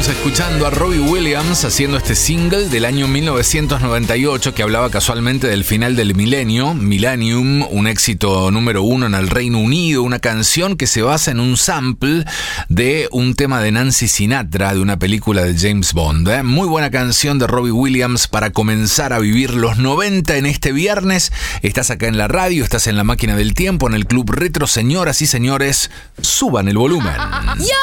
escuchando a Robbie Williams haciendo este single del año 1998 que hablaba casualmente del final del milenio, Millennium, un éxito número 1 en el Reino Unido, una canción que se basa en un sample de un tema de Nancy Sinatra de una película de James Bond. Muy buena canción de Robbie Williams para comenzar a vivir los 90 en este viernes. Estás acá en la radio, estás en la máquina del tiempo, en el Club Retro. Señoras y señores, suban el volumen.